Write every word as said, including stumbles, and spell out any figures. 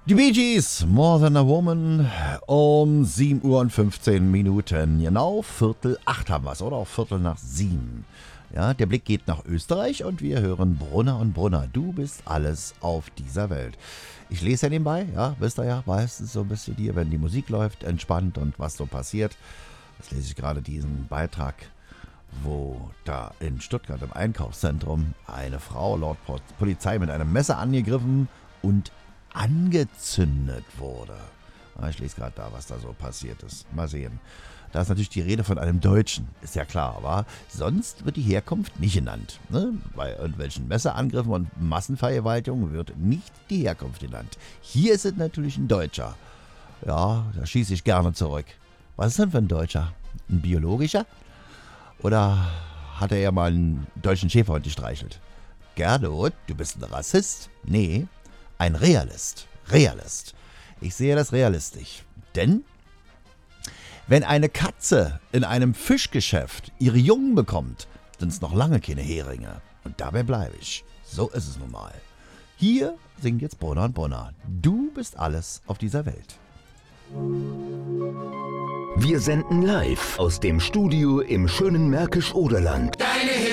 Die Bee Gees, More Than a Woman, um sieben Uhr und fünfzehn Minuten. Genau, Viertel acht haben wir es, oder auch Viertel nach sieben. Ja, der Blick geht nach Österreich und wir hören Brunner und Brunner. Du bist alles auf dieser Welt. Ich lese ja nebenbei, ja, wisst ihr ja, meistens so ein bisschen hier, wenn die Musik läuft, entspannt und was so passiert. Jetzt lese ich gerade diesen Beitrag, wo da in Stuttgart im Einkaufszentrum eine Frau laut Polizei mit einem Messer angegriffen und angezündet wurde. Ich lese gerade da, was da so passiert ist. Mal sehen. Da ist natürlich die Rede von einem Deutschen, ist ja klar, aber sonst wird die Herkunft nicht genannt. Ne? Bei irgendwelchen Messerangriffen und Massenvergewaltigungen wird nicht die Herkunft genannt. Hier ist es natürlich ein Deutscher. Ja, da schieße ich gerne zurück. Was ist denn für ein Deutscher? Ein biologischer? Oder hat er ja mal einen deutschen Schäferhund gestreichelt? Gernot, du bist ein Rassist? Nee. Ein Realist. Realist. Ich sehe das realistisch. Denn wenn eine Katze in einem Fischgeschäft ihre Jungen bekommt, sind es noch lange keine Heringe. Und dabei bleibe ich. So ist es nun mal. Hier singt jetzt Brunner und Brunner. Du bist alles auf dieser Welt. Wir senden live aus dem Studio im schönen Märkisch-Oderland. Deine